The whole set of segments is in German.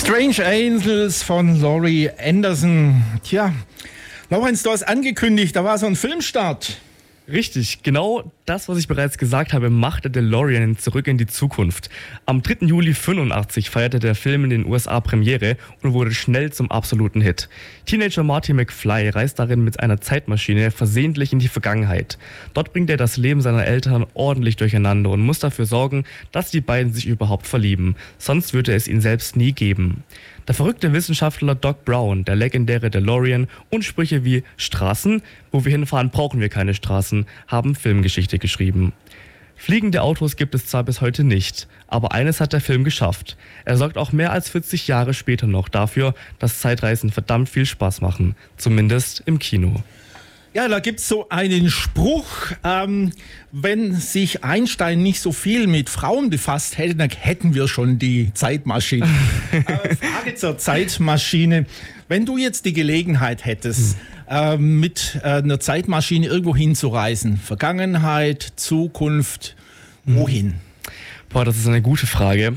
Strange Angels von Laurie Anderson. Tja, Lorenz, du hast angekündigt, da war so ein Filmstart. Richtig, genau das, was ich bereits gesagt habe, macht der DeLorean zurück in die Zukunft. Am 3. Juli 1985 feierte der Film in den USA Premiere und wurde schnell zum absoluten Hit. Teenager Marty McFly reist darin mit einer Zeitmaschine versehentlich in die Vergangenheit. Dort bringt er das Leben seiner Eltern ordentlich durcheinander und muss dafür sorgen, dass die beiden sich überhaupt verlieben. Sonst würde es ihn selbst nie geben. Der verrückte Wissenschaftler Doc Brown, der legendäre DeLorean und Sprüche wie Straßen, wo wir hinfahren, brauchen wir keine Straßen, haben Filmgeschichte geschrieben. Fliegende Autos gibt es zwar bis heute nicht, aber eines hat der Film geschafft. Er sorgt auch mehr als 40 Jahre später noch dafür, dass Zeitreisen verdammt viel Spaß machen. Zumindest im Kino. Ja, da gibt's so einen Spruch, wenn sich Einstein nicht so viel mit Frauen befasst hätte, dann hätten wir schon die Zeitmaschine. Frage zur Zeitmaschine. Wenn du jetzt die Gelegenheit hättest, mit einer Zeitmaschine irgendwo hinzureisen, Vergangenheit, Zukunft, wohin? Boah, das ist eine gute Frage.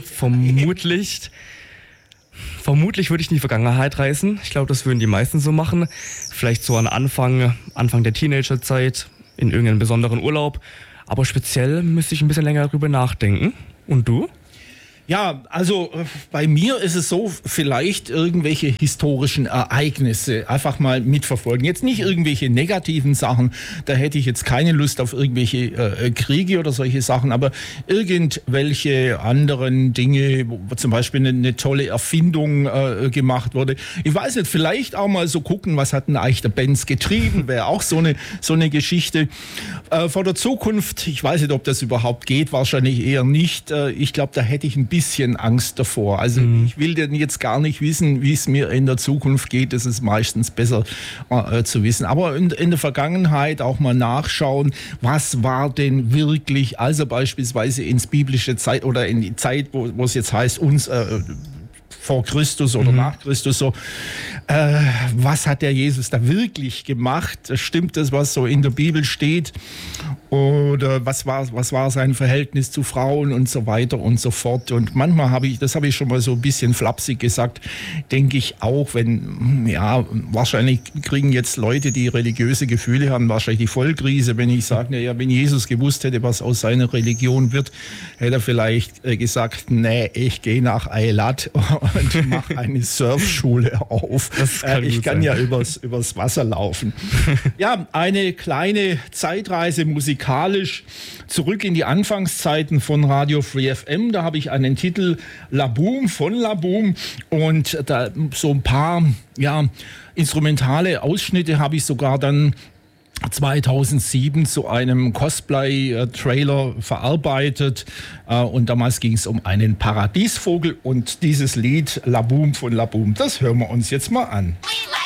Vermutlich würde ich in die Vergangenheit reisen. Ich glaube, das würden die meisten so machen. Vielleicht so an Anfang der Teenagerzeit, in irgendeinen besonderen Urlaub. Aber speziell müsste ich ein bisschen länger darüber nachdenken. Und du? Ja, also bei mir ist es so, vielleicht irgendwelche historischen Ereignisse einfach mal mitverfolgen. Jetzt nicht irgendwelche negativen Sachen, da hätte ich jetzt keine Lust auf irgendwelche Kriege oder solche Sachen, aber irgendwelche anderen Dinge, wo zum Beispiel eine tolle Erfindung gemacht wurde. Ich weiß nicht, vielleicht auch mal so gucken, was hat denn eigentlich der Benz getrieben, wäre auch so eine Geschichte. Vor der Zukunft, ich weiß nicht, ob das überhaupt geht, wahrscheinlich eher nicht. Ich glaube, da hätte ich ein bisschen Angst davor. Also ich will denn jetzt gar nicht wissen, wie es mir in der Zukunft geht. Das ist meistens besser zu wissen. Aber in der Vergangenheit auch mal nachschauen, was war denn wirklich, also beispielsweise ins biblische Zeit oder in die Zeit, wo es jetzt heißt, uns vor Christus oder nach Christus so, was hat der Jesus da wirklich gemacht? Stimmt das, was so in der Bibel steht? Oder was war sein Verhältnis zu Frauen und so weiter und so fort? Und manchmal habe ich schon mal so ein bisschen flapsig gesagt, denke ich auch, wahrscheinlich kriegen jetzt Leute, die religiöse Gefühle haben, wahrscheinlich die Vollkrise, wenn ich sage, wenn Jesus gewusst hätte, was aus seiner Religion wird, hätte er vielleicht gesagt, nee, ich gehe nach Eilat und mache eine Surfschule auf. Ich kann ja übers Wasser laufen. Ja, eine kleine Zeitreise musikalisch zurück in die Anfangszeiten von Radio Free FM. Da habe ich einen Titel La Boom von La Boom und da so ein paar instrumentale Ausschnitte habe ich sogar dann 2007 zu einem Cosplay-Trailer verarbeitet und damals ging es um einen Paradiesvogel und dieses Lied La Boom von La Boom, das hören wir uns jetzt mal an.